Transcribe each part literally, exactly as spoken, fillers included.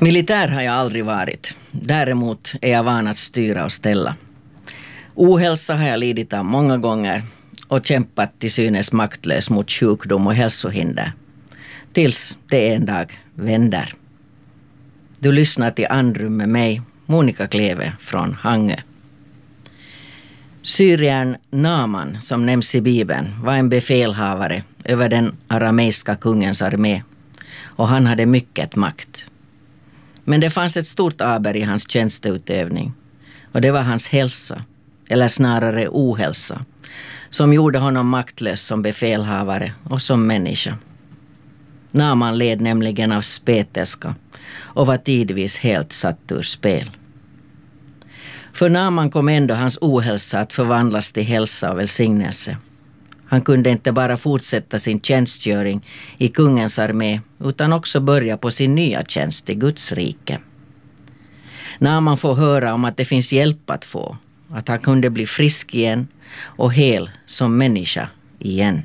Militär har jag aldrig varit. Däremot är jag van att styra och ställa. Ohälsa har jag lidit av många gånger och kämpat till synes maktlös mot sjukdom och hälsohinder. Tills det en dag vänder. Du lyssnar till Andrum med mig, Monica Kleve från Hangö. Syrien Naaman, som nämns i Bibeln, var en befälhavare över den arameiska kungens armé och han hade mycket makt. Men det fanns ett stort aber i hans tjänsteutövning och det var hans hälsa, eller snarare ohälsa, som gjorde honom maktlös som befälhavare och som människa. Naaman led nämligen av spetälska och var tidvis helt satt ur spel. För Naaman kom ändå hans ohälsa att förvandlas till hälsa och välsignelse. Han kunde inte bara fortsätta sin tjänstgöring i kungens armé utan också börja på sin nya tjänst i Guds rike. Naaman får höra om att det finns hjälp att få, att han kunde bli frisk igen och hel som människa igen.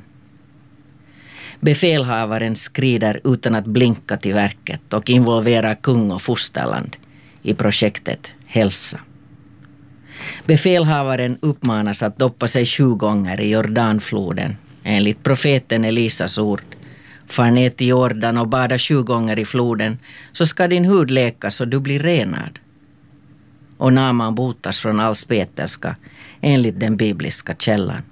Befälhavaren skrider utan att blinka till verket och involverar kung och fosterland i projektet Hälsa. Befälhavaren uppmanas att doppa sig sju gånger i Jordanfloden. Enligt profeten Elisas ord: far ner till Jordan och bada sju gånger i floden, så ska din hud läkas och du blir renad. Och Naaman botas från all spetälska enligt den bibliska källan.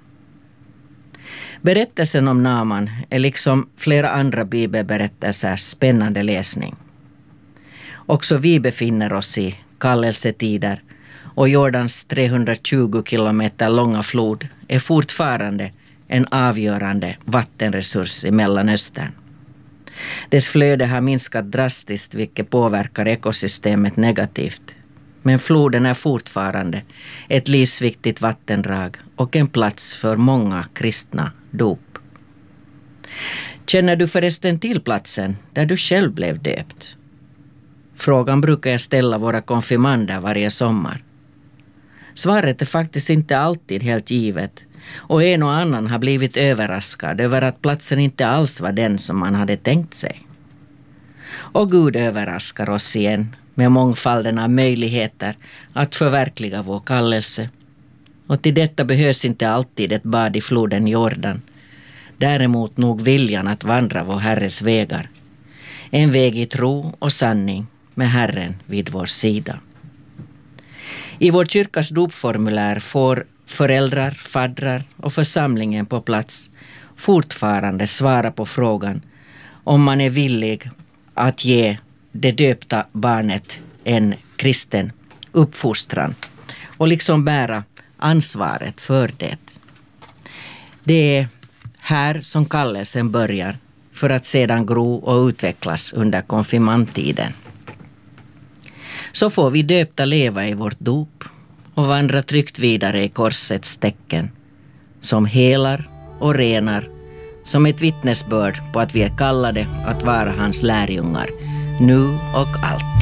Berättelsen om Naaman är liksom flera andra bibelberättelser spännande läsning. Också vi befinner oss i kallelsetider och Jordans trehundratjugo kilometer långa flod är fortfarande en avgörande vattenresurs i Mellanöstern. Dess flöde har minskat drastiskt, vilket påverkar ekosystemet negativt. Men floden är fortfarande ett livsviktigt vattendrag och en plats för många kristna dop. Känner du förresten till platsen där du själv blev döpt? Frågan brukar jag ställa våra konfirmander varje sommar. Svaret är faktiskt inte alltid helt givet och en och annan har blivit överraskad över att platsen inte alls var den som man hade tänkt sig. Och Gud överraskar oss igen med mångfalden av möjligheter att förverkliga vår kallelse. Och till detta behövs inte alltid ett bad i floden Jordan. Däremot nog viljan att vandra vår Herres vägar. En väg i tro och sanning med Herren vid vår sida. I vår kyrkas dopformulär får föräldrar, faddrar och församlingen på plats fortfarande svara på frågan om man är villig att ge det döpta barnet en kristen uppfostran och liksom bära ansvaret för det. Det är här som kallelsen börjar för att sedan gro och utvecklas under konfirmandtiden. Så får vi döpta leva i vårt dop och vandra tryggt vidare i korsets tecken som helar och renar, som ett vittnesbörd på att vi är kallade att vara hans lärjungar nu och alltid.